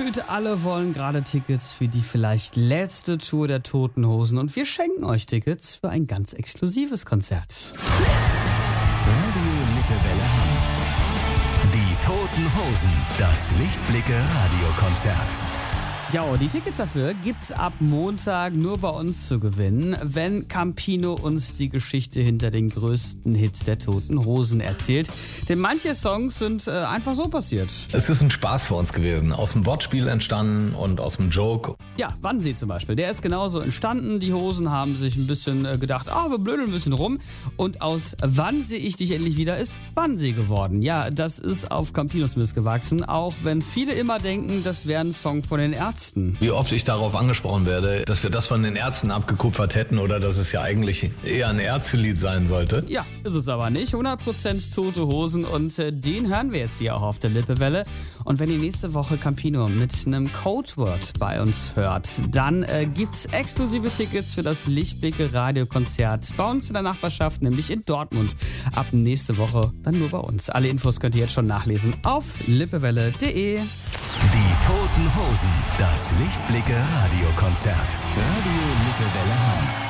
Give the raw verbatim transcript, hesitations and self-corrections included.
Gefühlt alle wollen gerade Tickets für die vielleicht letzte Tour der Toten Hosen und wir schenken euch Tickets für ein ganz exklusives Konzert. Radio Lippewelle Hamm. Die Toten Hosen, das Lichtblicke-Radiokonzert. Ja, die Tickets dafür gibt's ab Montag nur bei uns zu gewinnen, wenn Campino uns die Geschichte hinter den größten Hits der Toten Hosen erzählt. Denn manche Songs sind äh, einfach so passiert. Es ist ein Spaß für uns gewesen. Aus dem Wortspiel entstanden und aus dem Joke. Ja, Wannsee zum Beispiel, der ist genauso entstanden. Die Hosen haben sich ein bisschen äh, gedacht, ah, wir blödeln ein bisschen rum. Und aus Wann seh ich dich endlich wieder ist Wannsee geworden. Ja, das ist auf Campinos Mist gewachsen, auch wenn viele immer denken, das wäre ein Song von den Ärzten. Wie oft ich darauf angesprochen werde, dass wir das von den Ärzten abgekupfert hätten oder dass es ja eigentlich eher ein Ärztelied sein sollte. Ja, ist es aber nicht. hundert Prozent Tote Hosen und äh, den hören wir jetzt hier auch auf der Lippewelle. Und wenn ihr nächste Woche Campino mit einem Codeword bei uns hört, dann äh, gibt's exklusive Tickets für das Lichtblicke-Radiokonzert bei uns in der Nachbarschaft, nämlich in Dortmund. Ab nächste Woche dann nur bei uns. Alle Infos könnt ihr jetzt schon nachlesen auf lippewelle punkt de. Die Toten Hosen, das Lichtblicke-Radiokonzert. Radio Lippewelle Hamm.